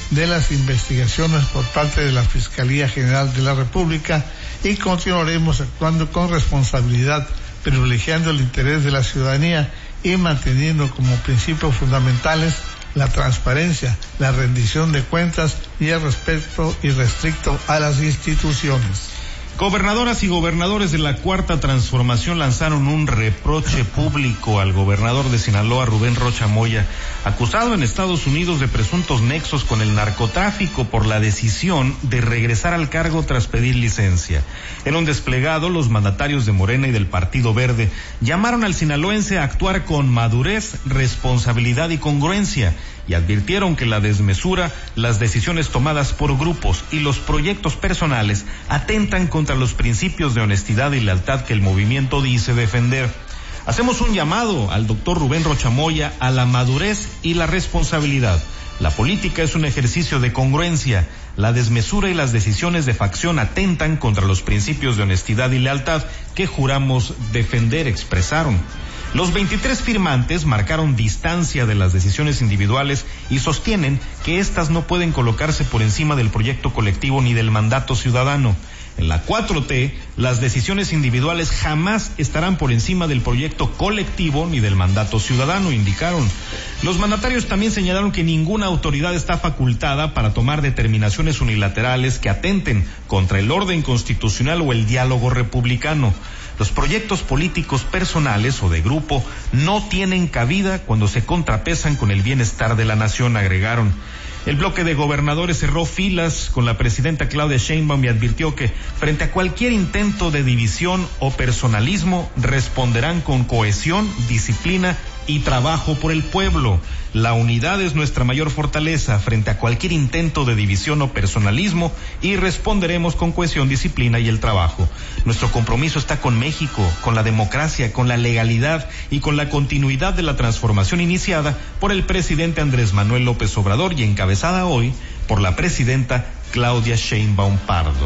de las investigaciones por parte de la Fiscalía General de la República y continuaremos actuando con responsabilidad, privilegiando el interés de la ciudadanía y manteniendo como principios fundamentales la transparencia, la rendición de cuentas y el respeto irrestricto a las instituciones. Gobernadoras y gobernadores de la Cuarta Transformación lanzaron un reproche público al gobernador de Sinaloa, Rubén Rocha Moya, acusado en Estados Unidos de presuntos nexos con el narcotráfico por la decisión de regresar al cargo tras pedir licencia. En un desplegado, los mandatarios de Morena y del Partido Verde llamaron al sinaloense a actuar con madurez, responsabilidad y congruencia, y advirtieron que la desmesura, las decisiones tomadas por grupos y los proyectos personales atentan contra los principios de honestidad y lealtad que el movimiento dice defender. Hacemos un llamado al doctor Rubén Rocha Moya a la madurez y la responsabilidad. La política es un ejercicio de congruencia. La desmesura y las decisiones de facción atentan contra los principios de honestidad y lealtad que juramos defender, expresaron. Los 23 firmantes marcaron distancia de las decisiones individuales y sostienen que éstas no pueden colocarse por encima del proyecto colectivo ni del mandato ciudadano. En la 4T, las decisiones individuales jamás estarán por encima del proyecto colectivo ni del mandato ciudadano, indicaron. Los mandatarios también señalaron que ninguna autoridad está facultada para tomar determinaciones unilaterales que atenten contra el orden constitucional o el diálogo republicano. Los proyectos políticos personales o de grupo no tienen cabida cuando se contrapesan con el bienestar de la nación, agregaron. El bloque de gobernadores cerró filas con la presidenta Claudia Sheinbaum y advirtió que frente a cualquier intento de división o personalismo responderán con cohesión, disciplina y trabajo por el pueblo. La unidad es nuestra mayor fortaleza frente a cualquier intento de división o personalismo y responderemos con cohesión, disciplina y el trabajo. Nuestro compromiso está con México, con la democracia, con la legalidad y con la continuidad de la transformación iniciada por el presidente Andrés Manuel López Obrador y encabezada hoy por la presidenta Claudia Sheinbaum Pardo.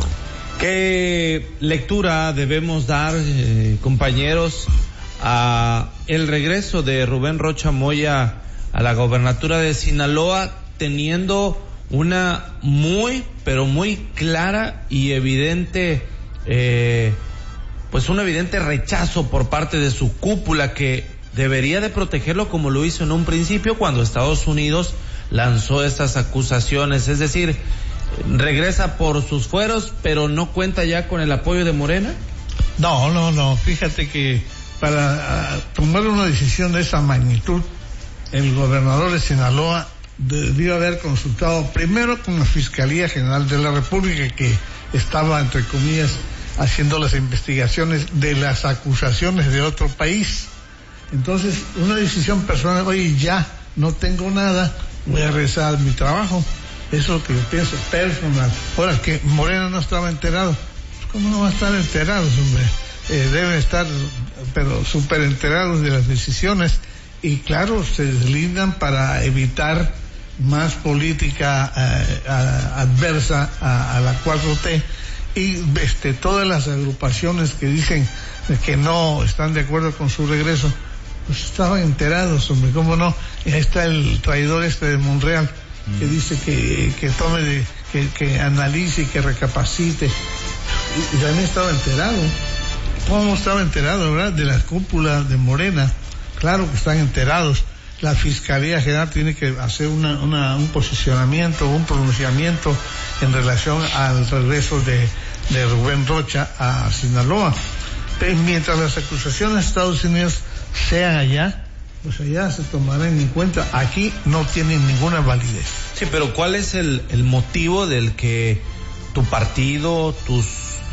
¿Qué lectura debemos dar, compañeros, a el regreso de Rubén Rocha Moya a la gobernatura de Sinaloa, teniendo una muy, pero muy clara y evidente, pues un evidente rechazo por parte de su cúpula, que debería de protegerlo como lo hizo en un principio cuando Estados Unidos lanzó estas acusaciones? Es decir, regresa por sus fueros, pero no cuenta ya con el apoyo de Morena. No, fíjate que para tomar una decisión de esa magnitud, el gobernador de Sinaloa debió haber consultado primero con la Fiscalía General de la República, que estaba, entre comillas, haciendo las investigaciones de las acusaciones de otro país. Entonces, una decisión personal, oye, ya no tengo nada, voy a regresar a mi trabajo. Eso es lo que yo pienso, personal. Ahora, que Morena no estaba enterado, ¿cómo no va a estar enterados, hombre? Deben estar, pero súper enterados de las decisiones, y claro, se deslindan para evitar más política adversa a la 4T, y todas las agrupaciones que dicen que no están de acuerdo con su regreso, pues estaban enterados, hombre, ¿cómo no? Y ahí está el traidor de Monreal, que dice que tome, que analice y que recapacite, y también estaba enterado. ¿Cómo estaba enterado, verdad? De la cúpula de Morena. Claro que están enterados. La Fiscalía General tiene que hacer un posicionamiento, un pronunciamiento en relación al regreso de Rubén Rocha a Sinaloa. Pero mientras las acusaciones de Estados Unidos sean allá, pues allá se tomarán en cuenta. Aquí no tienen ninguna validez. Sí, pero ¿cuál es el motivo del que tu partido, tus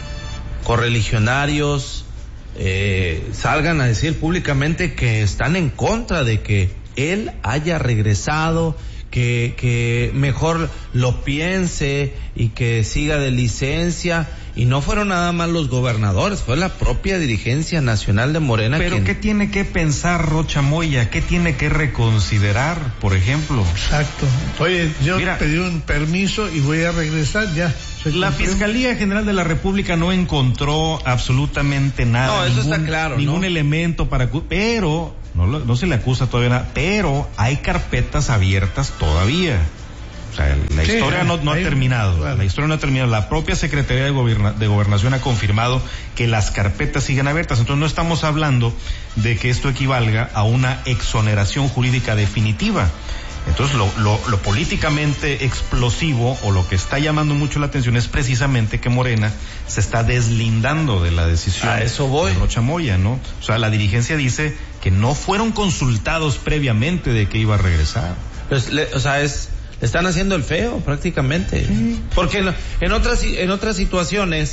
correligionarios salgan a decir públicamente que están en contra de que él haya regresado, que mejor lo piense y que siga de licencia? Y no fueron nada más los gobernadores, fue la propia dirigencia nacional de Morena. Pero ¿qué tiene que pensar Rocha Moya? ¿Qué tiene que reconsiderar, por ejemplo? Exacto. Oye, yo pedí un permiso y voy a regresar ya. La Fiscalía General de la República no encontró absolutamente nada. No, eso está claro, ningún elemento para... Pero no se le acusa todavía nada, pero hay carpetas abiertas todavía. O sea, la historia no ha terminado. Claro. La historia no ha terminado. La propia Secretaría de Gobernación ha confirmado que las carpetas siguen abiertas. Entonces no estamos hablando de que esto equivalga a una exoneración jurídica definitiva. Entonces lo políticamente explosivo o lo que está llamando mucho la atención es precisamente que Morena se está deslindando de la decisión de Rocha Moya, ¿no? O sea, la dirigencia dice que no fueron consultados previamente de que iba a regresar. Pues, le están haciendo el feo prácticamente. Sí. Porque en otras situaciones,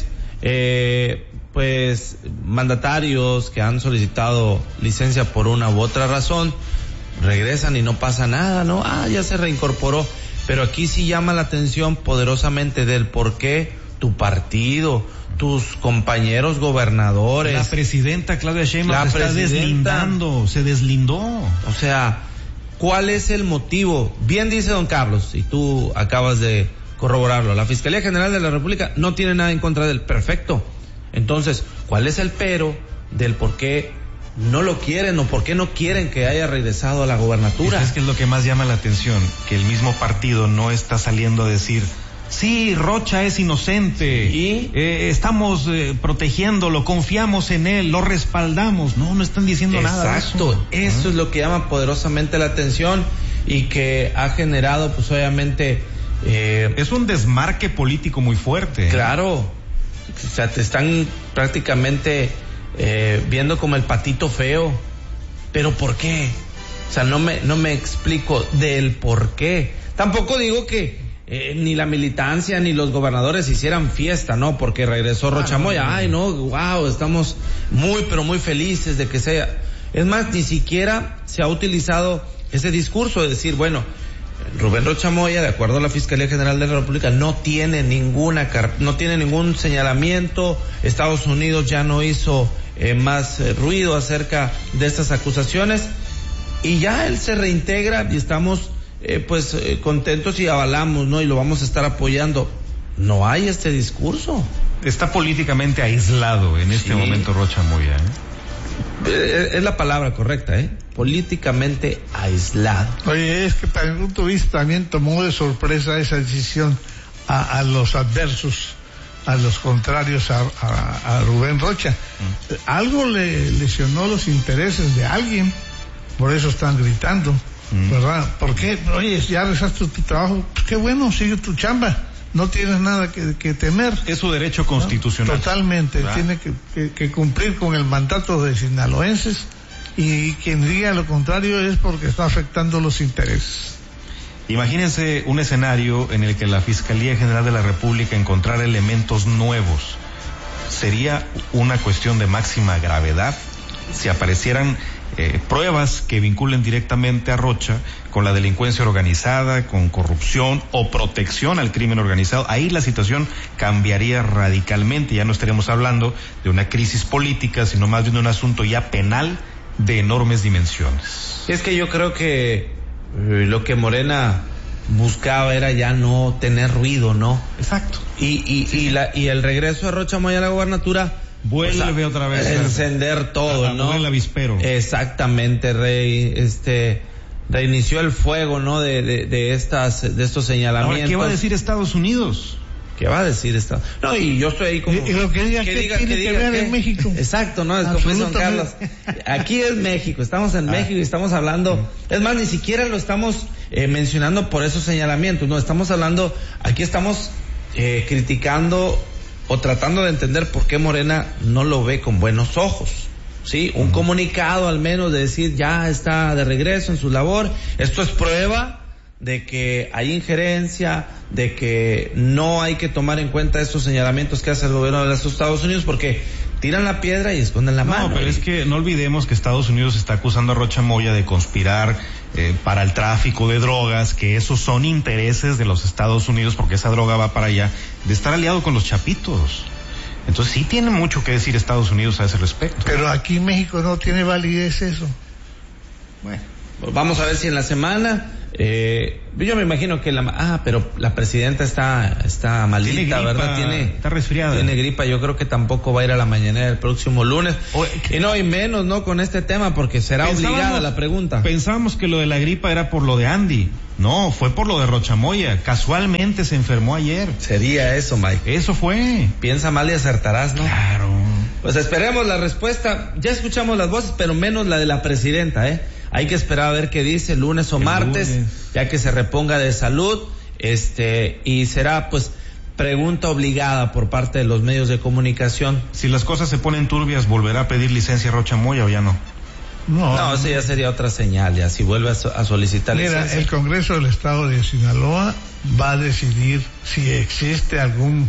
pues mandatarios que han solicitado licencia por una u otra razón regresan y no pasa nada, ¿no? Ya se reincorporó. Pero aquí sí llama la atención poderosamente del por qué tu partido, tus compañeros gobernadores. La presidenta Claudia Sheinbaum se está deslindando, se deslindó. O sea, ¿cuál es el motivo? Bien dice don Carlos, y tú acabas de corroborarlo, la Fiscalía General de la República no tiene nada en contra del perfecto. Entonces, ¿cuál es el pero del por qué no lo quieren o por qué no quieren que haya regresado a la gobernatura? Es que es lo que más llama la atención, que el mismo partido no está saliendo a decir, sí, Rocha es inocente, ¿y? Estamos protegiéndolo, confiamos en él, lo respaldamos. No están diciendo nada de eso. Exacto, eso es lo que llama poderosamente la atención y que ha generado, pues obviamente... es un desmarque político muy fuerte. Claro, o sea, te están prácticamente... viendo como el patito feo. ¿Pero por qué? O sea, no me explico del por qué. Tampoco digo que ni la militancia ni los gobernadores hicieran fiesta, ¿no? Porque regresó Rocha Moya. Ay, no, wow, estamos muy, pero muy felices de que sea. Es más, ni siquiera se ha utilizado ese discurso de decir, bueno, Rubén Rocha Moya, de acuerdo a la Fiscalía General de la República, no tiene ningún señalamiento. Estados Unidos ya no hizo más ruido acerca de estas acusaciones y ya él se reintegra y estamos contentos y avalamos, ¿no? Y lo vamos a estar apoyando. No hay este discurso. Está políticamente aislado en este momento Rocha Moya, Es la palabra correcta, políticamente aislado. Oye, es que para mi punto de vista también tomó de sorpresa esa decisión a los adversos, a los contrarios a Rubén Rocha. Algo le lesionó los intereses de alguien, por eso están gritando, ¿verdad? ¿Por qué? Oye, ya rezaste tu trabajo, pues qué bueno, sigue tu chamba. No tienes nada que temer. Es su derecho constitucional. ¿No? Totalmente. ¿Verdad? Tiene que cumplir con el mandato de sinaloenses y quien diga lo contrario es porque está afectando los intereses. Imagínense un escenario en el que la Fiscalía General de la República encontrara elementos nuevos. Sería una cuestión de máxima gravedad si aparecieran pruebas que vinculen directamente a Rocha con la delincuencia organizada, con corrupción o protección al crimen organizado. Ahí la situación cambiaría radicalmente. Ya no estaríamos hablando de una crisis política, sino más bien de un asunto ya penal de enormes dimensiones. Es que yo creo que lo que Morena buscaba era ya no tener ruido, ¿no? Exacto. Y el regreso de Rocha Moya a la gobernatura vuelve otra vez encender todo, ¿no? El avispero. Exactamente, reinició el fuego, ¿no? De estos señalamientos. Ahora, ¿qué va a decir Estados Unidos? ¿Qué va a decir Estados Unidos? No, y yo estoy ahí como... Y lo que diga que tiene que ver en México. Exacto, ¿no? Es como dice don Carlos. Aquí es México, estamos en México y estamos hablando... Es más, ni siquiera lo estamos mencionando por esos señalamientos, ¿no? Estamos hablando... Aquí estamos criticando o tratando de entender por qué Morena no lo ve con buenos ojos. Sí, un comunicado al menos de decir ya está de regreso en su labor. Esto es prueba de que hay injerencia, de que no hay que tomar en cuenta estos señalamientos que hace el gobierno de los Estados Unidos porque tiran la piedra y esconden la mano. No, pero es que no olvidemos que Estados Unidos está acusando a Rocha Moya de conspirar para el tráfico de drogas, que esos son intereses de los Estados Unidos porque esa droga va para allá, de estar aliado con los chapitos. Entonces sí tiene mucho que decir Estados Unidos a ese respecto. Pero aquí en México no tiene validez eso. Bueno, vamos a ver si en la semana... yo me imagino que pero la presidenta está malita, tiene gripa, ¿verdad? Está resfriada. Tiene gripa, yo creo que tampoco va a ir a la mañanera el próximo lunes. Y menos, ¿no? Con este tema, porque será obligada la pregunta. Pensábamos que lo de la gripa era por lo de Andy. No, fue por lo de Rocha Moya. Casualmente se enfermó ayer. Sería eso, Mike. Eso fue. Piensa mal y acertarás, ¿no? Claro. Pues esperemos la respuesta. Ya escuchamos las voces, pero menos la de la presidenta, ¿eh? Hay que esperar a ver qué dice lunes o martes, ya que se reponga de salud, y será, pues, pregunta obligada por parte de los medios de comunicación. Si las cosas se ponen turbias, ¿volverá a pedir licencia Rocha Moya o ya no? No, eso ya sería otra señal, ya, si vuelve a solicitar licencia. Mira, el Congreso del Estado de Sinaloa va a decidir si existe alguna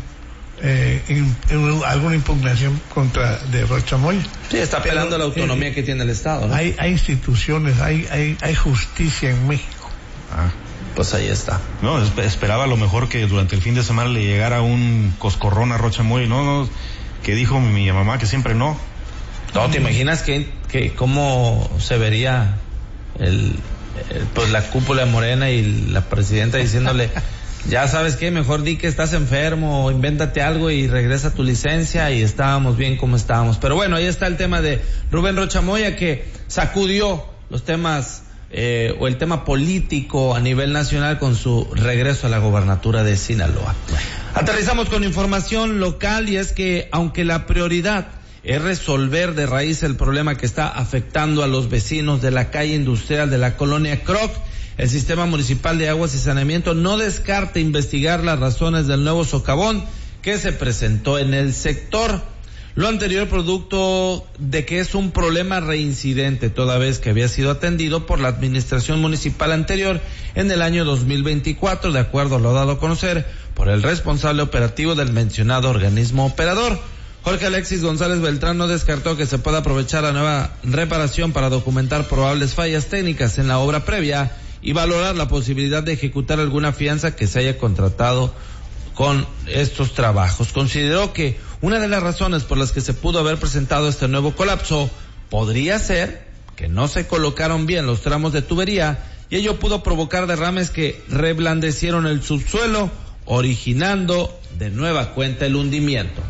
impugnación contra de Rocha Moya. Sí, está apelando a la autonomía que tiene el Estado, ¿no? Hay instituciones, hay justicia en México. Pues ahí está. No, esperaba a lo mejor que durante el fin de semana le llegara un coscorrón a Rocha Moya, no, que dijo mi mamá que siempre no. No, ¿te imaginas que cómo se vería pues la cúpula de Morena y la presidenta diciéndole, ya sabes qué, mejor di que estás enfermo, invéntate algo y regresa tu licencia, y estábamos bien como estábamos? Pero bueno, ahí está el tema de Rubén Rocha Moya, que sacudió los temas o el tema político a nivel nacional con su regreso a la gobernatura de Sinaloa. Aterrizamos con información local, y es que aunque la prioridad es resolver de raíz el problema que está afectando a los vecinos de la calle industrial de la colonia Croc, el Sistema Municipal de Aguas y Saneamiento no descarta investigar las razones del nuevo socavón que se presentó en el sector. Lo anterior producto de que es un problema reincidente, toda vez que había sido atendido por la administración municipal anterior en el año 2024, de acuerdo a lo dado a conocer por el responsable operativo del mencionado organismo operador. Jorge Alexis González Beltrán no descartó que se pueda aprovechar la nueva reparación para documentar probables fallas técnicas en la obra previa y valorar la posibilidad de ejecutar alguna fianza que se haya contratado con estos trabajos. Consideró que una de las razones por las que se pudo haber presentado este nuevo colapso podría ser que no se colocaron bien los tramos de tubería, y ello pudo provocar derrames que reblandecieron el subsuelo, originando de nueva cuenta el hundimiento.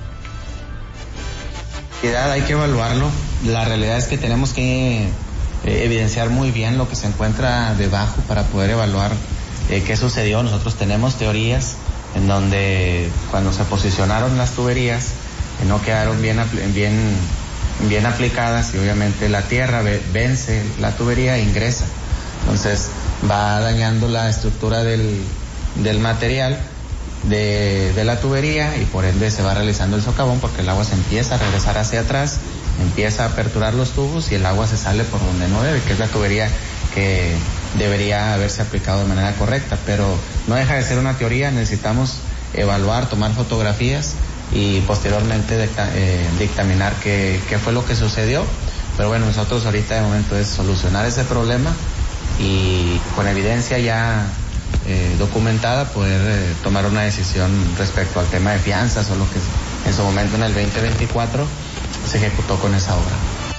Hay que evaluarlo. La realidad es que tenemos que evidenciar muy bien lo que se encuentra debajo para poder evaluar qué sucedió. Nosotros tenemos teorías en donde cuando se posicionaron las tuberías no quedaron bien aplicadas, y obviamente la tierra vence la tubería e ingresa. Entonces va dañando la estructura del material de la tubería, y por ende se va realizando el socavón, porque el agua se empieza a regresar hacia atrás, empieza a aperturar los tubos y el agua se sale por donde no debe, que es la tubería que debería haberse aplicado de manera correcta. Pero no deja de ser una teoría, necesitamos evaluar, tomar fotografías y posteriormente dictaminar qué fue lo que sucedió. Pero bueno, nosotros ahorita de momento es solucionar ese problema y con evidencia ya documentada poder tomar una decisión respecto al tema de fianzas o lo que en su momento en el 2024 se ejecutó con esa obra.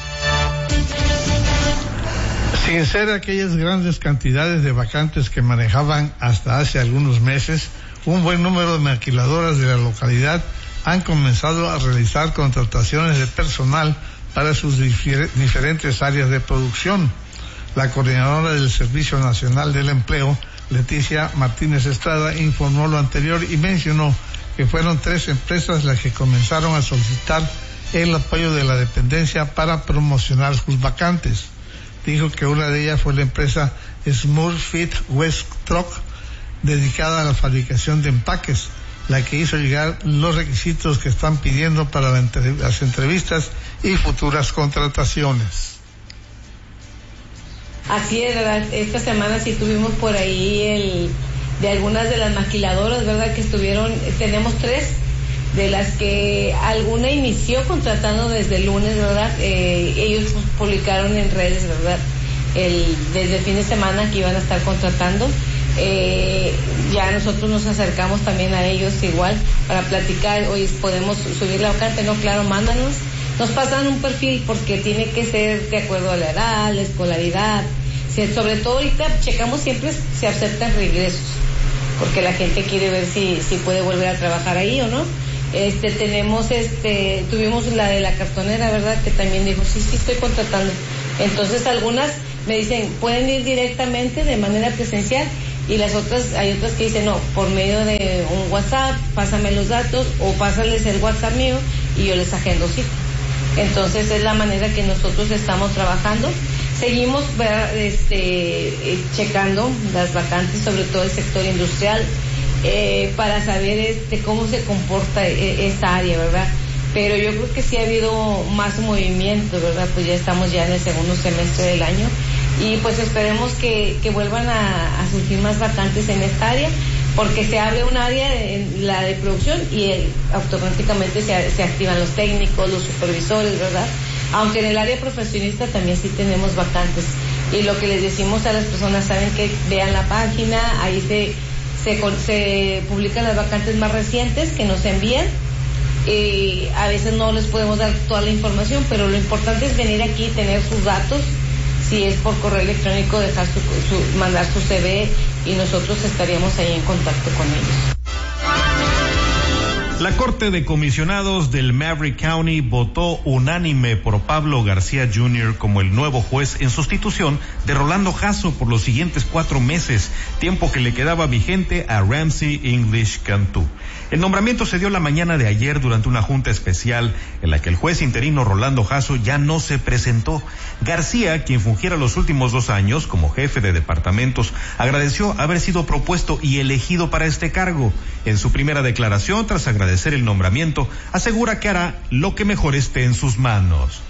Sin ser aquellas grandes cantidades de vacantes que manejaban hasta hace algunos meses, un buen número de maquiladoras de la localidad han comenzado a realizar contrataciones de personal para sus diferentes áreas de producción. La coordinadora del Servicio Nacional del Empleo, Leticia Martínez Estrada, informó lo anterior y mencionó que fueron 3 empresas las que comenzaron a solicitar el apoyo de la dependencia para promocionar sus vacantes. Dijo que una de ellas fue la empresa Smurfit West Truck, dedicada a la fabricación de empaques, la que hizo llegar los requisitos que están pidiendo para las entrevistas y futuras contrataciones. Así es, ¿verdad? Esta semana sí tuvimos por ahí de algunas de las maquiladoras, ¿verdad? Que estuvieron, tenemos 3, de las que alguna inició contratando desde el lunes, ¿verdad? Ellos publicaron en redes, ¿verdad? Desde el fin de semana que iban a estar contratando. Ya nosotros nos acercamos también a ellos igual para platicar. Oye, ¿podemos subir la vacante? No, claro, mándanos. Nos pasan un perfil porque tiene que ser de acuerdo a la edad, la escolaridad. Sobre todo ahorita checamos siempre si aceptan regresos, porque la gente quiere ver si puede volver a trabajar ahí o no. Tuvimos la de la cartonera, ¿verdad? Que también dijo, sí, estoy contratando. Entonces algunas me dicen, pueden ir directamente de manera presencial, Y hay otras que dicen, no, por medio de un WhatsApp, pásame los datos o pásales el WhatsApp mío y yo les agendo cita. Entonces es la manera que nosotros estamos trabajando. Seguimos checando las vacantes, sobre todo el sector industrial, para saber cómo se comporta esta área, ¿verdad? Pero yo creo que sí ha habido más movimiento, ¿verdad? Pues ya estamos ya en el segundo semestre del año y pues esperemos que vuelvan a surgir más vacantes en esta área, porque se abre un área, la de producción, y automáticamente se activan los técnicos, los supervisores, ¿verdad? Aunque en el área profesionista también sí tenemos vacantes. Y lo que les decimos a las personas, saben que vean la página, ahí se publican las vacantes más recientes que nos envían. A veces no les podemos dar toda la información, pero lo importante es venir aquí y tener sus datos. Si es por correo electrónico, mandar su CV y nosotros estaríamos ahí en contacto con ellos. La Corte de Comisionados del Maverick County votó unánime por Pablo García Jr. como el nuevo juez en sustitución de Rolando Jasso por los siguientes 4 meses, tiempo que le quedaba vigente a Ramsey English Cantú. El nombramiento se dio la mañana de ayer durante una junta especial en la que el juez interino Rolando Jasso ya no se presentó. García, quien fungiera los últimos 2 años como jefe de departamentos, agradeció haber sido propuesto y elegido para este cargo. En su primera declaración, tras agradecer el nombramiento, asegura que hará lo que mejor esté en sus manos.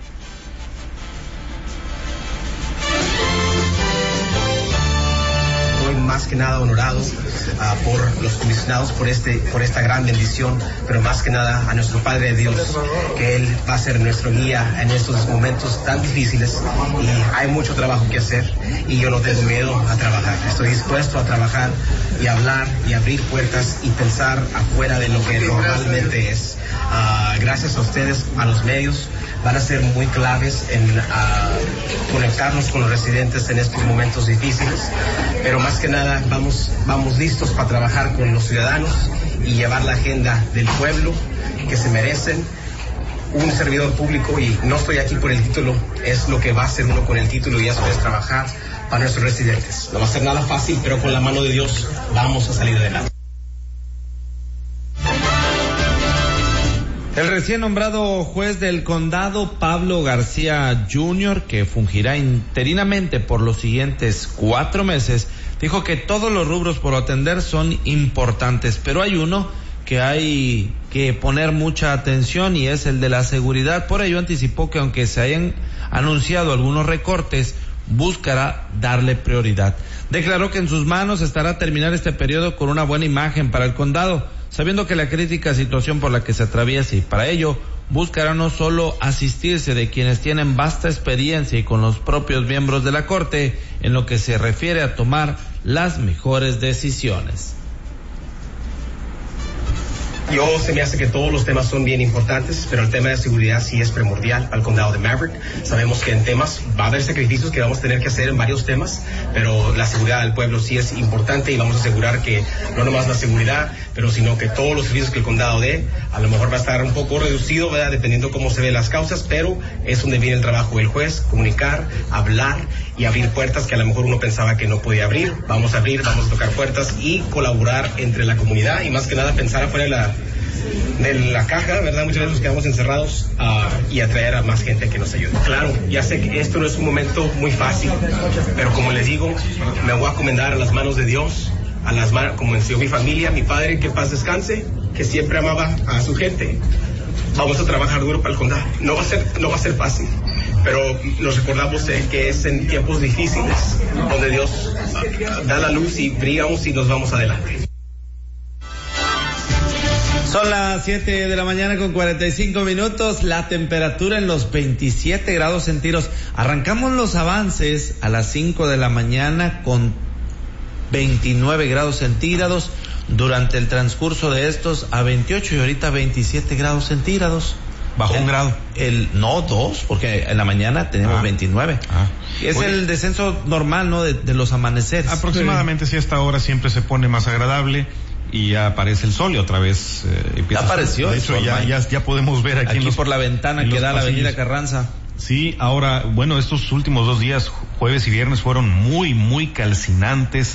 Más que nada honorado por los comisionados, por esta gran bendición, pero más que nada a nuestro Padre Dios, que Él va a ser nuestro guía en estos momentos tan difíciles, y hay mucho trabajo que hacer y yo no tengo miedo a trabajar. Estoy dispuesto a trabajar y hablar y abrir puertas y pensar afuera de lo que normalmente es. Gracias a ustedes, a los medios, van a ser muy claves en conectarnos con los residentes en estos momentos difíciles, pero más que nada vamos listos para trabajar con los ciudadanos y llevar la agenda del pueblo que se merecen. Un servidor público, y no estoy aquí por el título, es lo que va a hacer uno con el título, y eso es trabajar para nuestros residentes. No va a ser nada fácil, pero con la mano de Dios vamos a salir adelante. El recién nombrado juez del condado, Pablo García Jr., que fungirá interinamente por los siguientes 4 meses, dijo que todos los rubros por atender son importantes, pero hay uno que hay que poner mucha atención y es el de la seguridad. Por ello anticipó que aunque se hayan anunciado algunos recortes, buscará darle prioridad. Declaró que en sus manos estará terminar este periodo con una buena imagen para el condado, sabiendo que la crítica situación por la que se atraviesa, y para ello buscará no solo asistirse de quienes tienen vasta experiencia y con los propios miembros de la Corte en lo que se refiere a tomar las mejores decisiones. Se me hace que todos los temas son bien importantes, pero el tema de seguridad sí es primordial para el condado de Maverick. Sabemos que en temas va a haber sacrificios que vamos a tener que hacer en varios temas, pero la seguridad del pueblo sí es importante, y vamos a asegurar que no nomás la seguridad, pero sino que todos los servicios que el condado dé, a lo mejor va a estar un poco reducido, ¿verdad?, dependiendo cómo se ven las causas, pero es donde viene el trabajo del juez: comunicar, hablar y abrir puertas que a lo mejor uno pensaba que no podía abrir. Vamos a tocar puertas y colaborar entre la comunidad, y más que nada pensar afuera de la caja, ¿verdad? Muchas veces nos quedamos encerrados, y atraer a más gente que nos ayude. Claro, ya sé que esto no es un momento muy fácil, pero como les digo, me voy a encomendar a las manos de Dios, como enseñó mi familia, mi padre, que en paz descanse, que siempre amaba a su gente. Vamos a trabajar duro para el condado. No va a ser fácil, pero nos recordamos que es en tiempos difíciles donde Dios da la luz y brillamos y nos vamos adelante. Son las 7 de la mañana con 45 minutos, la temperatura en los 27 grados centígrados. Arrancamos los avances a las 5 de la mañana con 29 grados centígrados, durante el transcurso de estos a 28 y ahorita 27 grados centígrados. Bajó 1 grado. No, 2, porque en la mañana tenemos 29. Es el descenso normal, ¿no?, de los amaneceres. Aproximadamente, sí, a esta hora siempre se pone más agradable y ya aparece el sol y otra vez empieza. Ya apareció. De hecho, ya podemos ver aquí por la ventana que da la avenida Carranza. Sí, ahora, bueno, estos últimos 2 días, jueves y viernes, fueron muy, muy calcinantes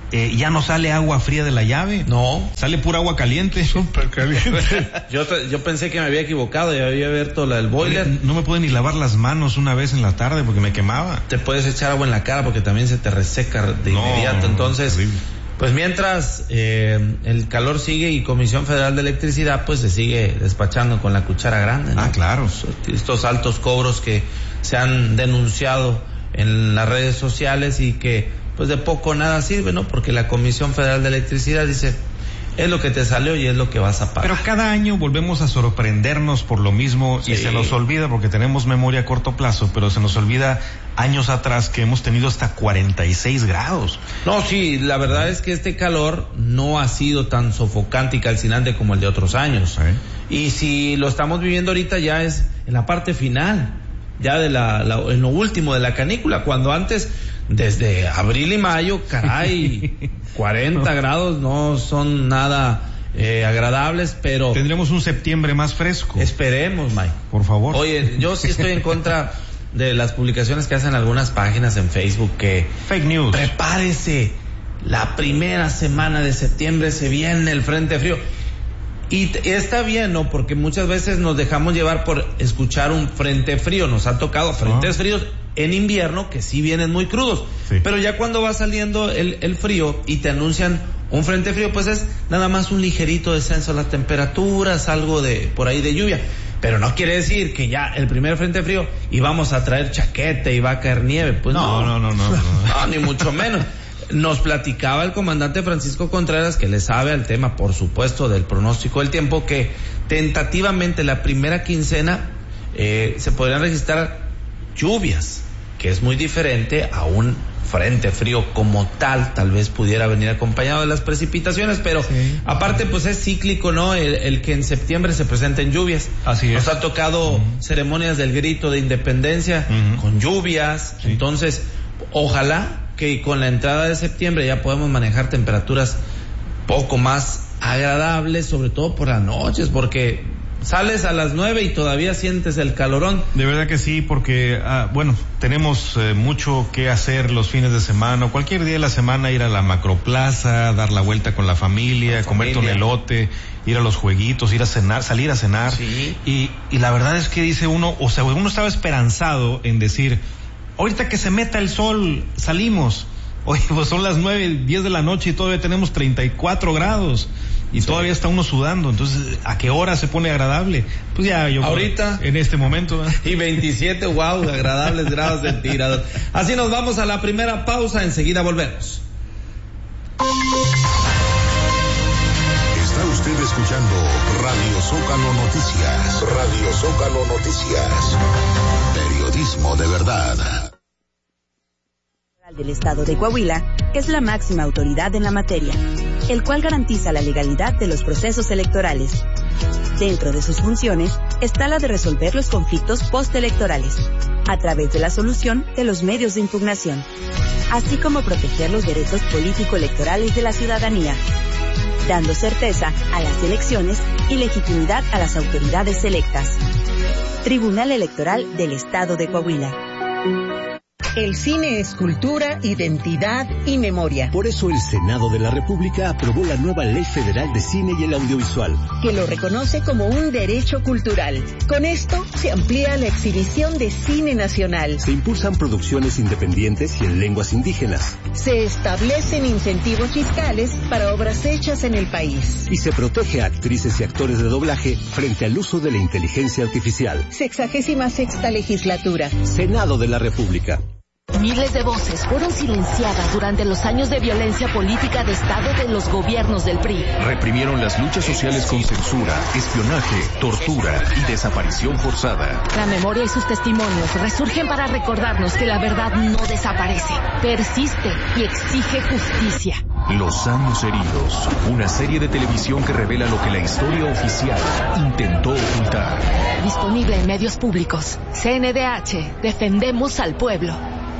ya no sale agua fría de la llave. No. Sale pura agua caliente. Súper caliente. Yo pensé que me había equivocado y había abierto el boiler. No me pude ni lavar las manos una vez en la tarde porque me quemaba. Te puedes echar agua en la cara porque también se te reseca de inmediato. Entonces, terrible. Pues mientras el calor sigue y Comisión Federal de Electricidad pues se sigue despachando con la cuchara grande, ¿no? Claro. Estos altos cobros que se han denunciado en las redes sociales y que pues de poco nada sirve, ¿no? Porque la Comisión Federal de Electricidad dice, es lo que te salió y es lo que vas a pagar. Pero cada año volvemos a sorprendernos por lo mismo y se nos olvida, porque tenemos memoria a corto plazo, pero se nos olvida años atrás que hemos tenido hasta 46 grados. No, sí, la verdad es que este calor no ha sido tan sofocante y calcinante como el de otros años. Y si lo estamos viviendo ahorita ya es en la parte final, ya de en lo último de la canícula, cuando antes, desde abril y mayo, caray, 40 grados no son nada agradables, pero... Tendremos un septiembre más fresco. Esperemos, Mike. Por favor. Oye, yo sí estoy en contra de las publicaciones que hacen algunas páginas en Facebook que... Fake news. Prepárese, la primera semana de septiembre se viene el frente frío. Y está bien, ¿no? Porque muchas veces nos dejamos llevar por escuchar un frente frío. Nos ha tocado frentes fríos en invierno que sí vienen muy crudos. Sí. Pero ya cuando va saliendo el frío y te anuncian un frente frío, pues es nada más un ligerito descenso de las temperaturas, algo de por ahí de lluvia. Pero no quiere decir que ya el primer frente frío y vamos a traer chaqueta y va a caer nieve. Pues no, ni mucho menos. Nos platicaba el comandante Francisco Contreras, que le sabe al tema, por supuesto, del pronóstico del tiempo, que tentativamente la primera quincena se podrían registrar lluvias, que es muy diferente a un frente frío como tal vez pudiera venir acompañado de las precipitaciones, pero aparte pues es cíclico, ¿no? El que en septiembre se presenten lluvias. Así es. Nos ha tocado ceremonias del grito de independencia con lluvias, entonces ojalá que con la entrada de septiembre ya podemos manejar temperaturas poco más agradables, sobre todo por las noches, porque sales a las 9 y todavía sientes el calorón. De verdad que sí, porque tenemos mucho que hacer los fines de semana, o cualquier día de la semana, ir a la macroplaza, dar la vuelta con la familia, comerte un elote, ir a los jueguitos, ir a cenar, salir a cenar. Sí. Y la verdad es que dice uno, o sea, uno estaba esperanzado en decir, ahorita que se meta el sol, salimos. Oye, pues son las 9:10 de la noche y todavía tenemos 34 grados. Y todavía está uno sudando. Entonces, ¿a qué hora se pone agradable? Pues ya yo... ahorita. En este momento. Y 27, wow, agradables grados centígrados. Así nos vamos a la primera pausa. Enseguida volvemos. Está usted escuchando Radio Zócalo Noticias. Radio Zócalo Noticias. Periodismo de verdad. Del Estado de Coahuila, que es la máxima autoridad en la materia, el cual garantiza la legalidad de los procesos electorales. Dentro de sus funciones está la de resolver los conflictos postelectorales, a través de la solución de los medios de impugnación, así como proteger los derechos político-electorales de la ciudadanía, dando certeza a las elecciones y legitimidad a las autoridades electas. Tribunal Electoral del Estado de Coahuila. El cine es cultura, identidad y memoria. Por eso el Senado de la República aprobó la nueva Ley Federal de Cine y el Audiovisual, que lo reconoce como un derecho cultural. Con esto se amplía la exhibición de cine nacional. Se impulsan producciones independientes y en lenguas indígenas. Se establecen incentivos fiscales para obras hechas en el país. Y se protege a actrices y actores de doblaje frente al uso de la inteligencia artificial. 66ª legislatura. Senado de la República. Miles de voces fueron silenciadas durante los años de violencia política de Estado de los gobiernos del PRI. Reprimieron las luchas sociales con censura, espionaje, tortura y desaparición forzada. La memoria y sus testimonios resurgen para recordarnos que la verdad no desaparece, persiste y exige justicia. Los años heridos, una serie de televisión que revela lo que la historia oficial intentó ocultar. Disponible en medios públicos. CNDH, defendemos al pueblo.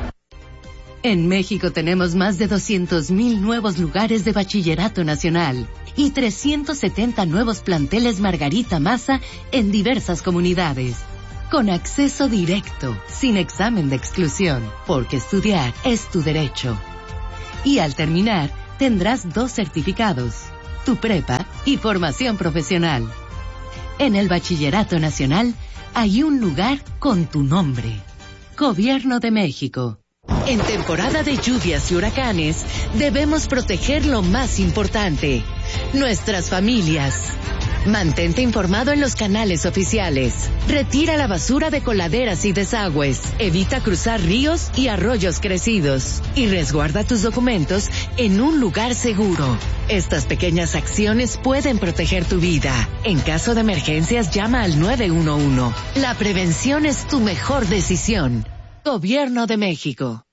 En México tenemos más de 200,000 nuevos lugares de bachillerato nacional y 370 nuevos planteles Margarita Maza en diversas comunidades. Con acceso directo, sin examen de exclusión, porque estudiar es tu derecho. Y al terminar, tendrás 2 certificados, tu prepa y formación profesional. En el Bachillerato Nacional hay un lugar con tu nombre. Gobierno de México. En temporada de lluvias y huracanes, debemos proteger lo más importante, nuestras familias. Mantente informado en los canales oficiales. Retira la basura de coladeras y desagües. Evita cruzar ríos y arroyos crecidos. Y resguarda tus documentos en un lugar seguro. Estas pequeñas acciones pueden proteger tu vida. En caso de emergencias, llama al 911. La prevención es tu mejor decisión. Gobierno de México.